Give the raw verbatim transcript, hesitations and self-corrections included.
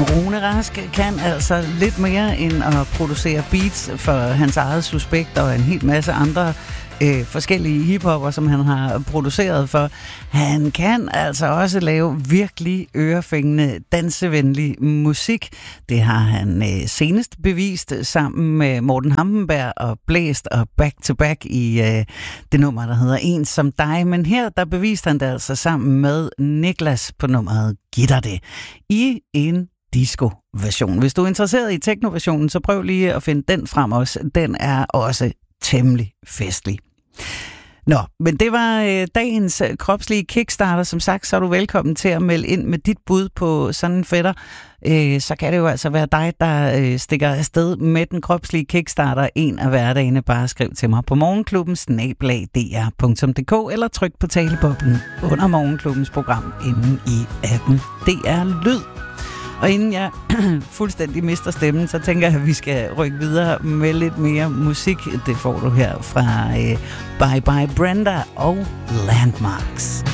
Rune Rask kan altså lidt mere end at producere beats for hans eget Suspekt og en hel masse andre øh, forskellige hiphopper, som han har produceret for. Han kan altså også lave virkelig ørefængende, dansevenlig musik. Det har han øh, senest bevist sammen med Morten Hampenberg og Blæst og Back to Back i øh, det nummer, der hedder En som dig. Men her, der beviste han det altså sammen med Niklas på nummeret Gitter det i en disco-version. Hvis du er interesseret i techno-versionen, så prøv lige at finde den frem også. Den er også temmelig festlig. Nå, men det var øh, dagens kropslige kickstarter. Som sagt, så er du velkommen til at melde ind med dit bud på sådan en fætter. Øh, så kan det jo altså være dig, der øh, stikker afsted med den kropslige kickstarter en af hverdagene. Bare skriv til mig på morgenklubben snabel-a d r punktum d k eller tryk på taleboblen under morgenklubbens program inde i appen D R Lyd. Og inden jeg fuldstændig mister stemmen, så tænker jeg, at vi skal rykke videre med lidt mere musik. Det får du her fra øh, Bye Bye Brenda og Landmarks.